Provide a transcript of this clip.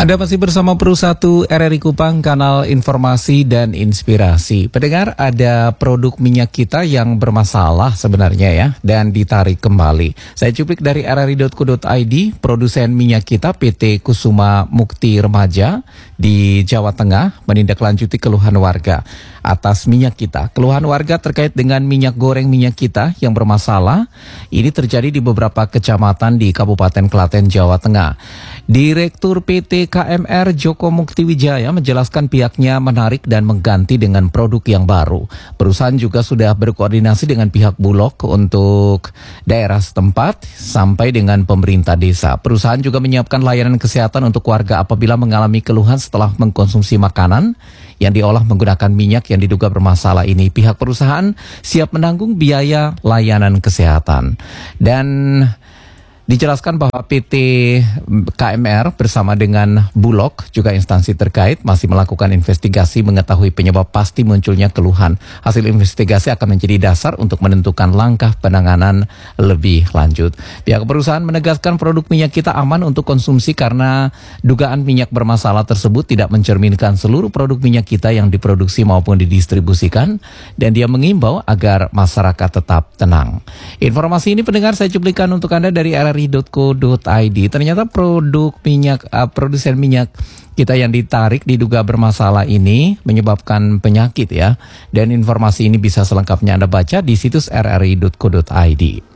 Anda masih bersama Pro 1 RRI Kupang, kanal informasi dan inspirasi. Pendengar, ada produk minyak kita yang bermasalah sebenarnya ya, dan ditarik kembali. Saya cuplik dari rri.co.id, produsen minyak kita PT Kusuma Mukti Remaja di Jawa Tengah menindaklanjuti keluhan warga atas minyak kita. Keluhan warga terkait dengan minyak goreng minyak kita yang bermasalah, ini terjadi di beberapa kecamatan di Kabupaten Klaten, Jawa Tengah. Direktur PT KMR Joko Mukti Wijaya menjelaskan pihaknya menarik dan mengganti dengan produk yang baru. Perusahaan juga sudah berkoordinasi dengan pihak Bulog untuk daerah setempat sampai dengan pemerintah desa. Perusahaan juga menyiapkan layanan kesehatan untuk warga apabila mengalami keluhan setelah mengkonsumsi makanan yang diolah menggunakan minyak yang diduga bermasalah ini. Pihak perusahaan siap menanggung biaya layanan kesehatan. Dan dijelaskan bahwa PT KMR bersama dengan Bulog, juga instansi terkait, masih melakukan investigasi mengetahui penyebab pasti munculnya keluhan. Hasil investigasi akan menjadi dasar untuk menentukan langkah penanganan lebih lanjut. Pihak perusahaan menegaskan produk minyak kita aman untuk konsumsi karena dugaan minyak bermasalah tersebut tidak mencerminkan seluruh produk minyak kita yang diproduksi maupun didistribusikan, dan dia mengimbau agar masyarakat tetap tenang. Informasi ini pendengar saya cuplikan untuk Anda dari rri.co.id. Ternyata produk minyak, produsen minyak kita yang ditarik diduga bermasalah ini menyebabkan penyakit ya. Dan informasi ini bisa selengkapnya Anda baca di situs rri.co.id.